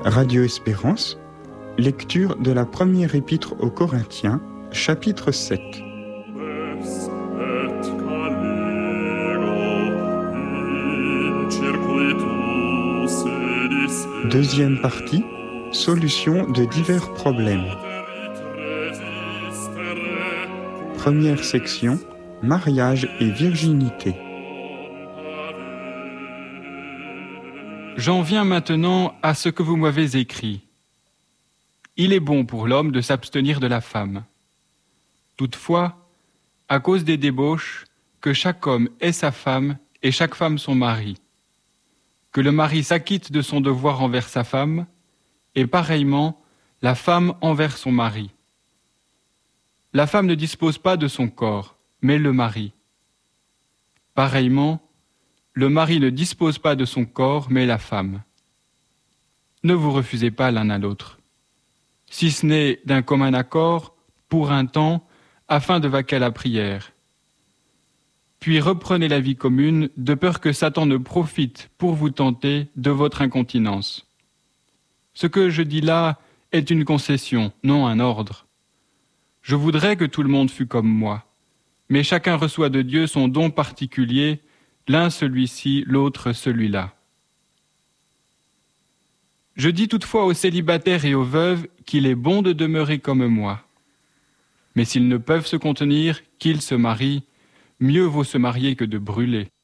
Radio Espérance, lecture de la première épître aux Corinthiens, chapitre 7. Deuxième partie, solution de divers problèmes. Première section, mariage et virginité. J'en viens maintenant à ce que vous m'avez écrit. Il est bon pour l'homme de s'abstenir de la femme. Toutefois, à cause des débauches, que chaque homme ait sa femme et chaque femme son mari. Que le mari s'acquitte de son devoir envers sa femme, et pareillement, la femme envers son mari. La femme ne dispose pas de son corps, mais le mari. Pareillement, le mari ne dispose pas de son corps, mais la femme. Ne vous refusez pas l'un à l'autre, si ce n'est d'un commun accord, pour un temps, afin de vaquer à la prière. Puis reprenez la vie commune, de peur que Satan ne profite pour vous tenter de votre incontinence. Ce que je dis là est une concession, non un ordre. Je voudrais que tout le monde fût comme moi, mais chacun reçoit de Dieu son don particulier, l'un celui-ci, l'autre celui-là. Je dis toutefois aux célibataires et aux veuves qu'il est bon de demeurer comme moi. Mais s'ils ne peuvent se contenir, qu'ils se marient, mieux vaut se marier que de brûler.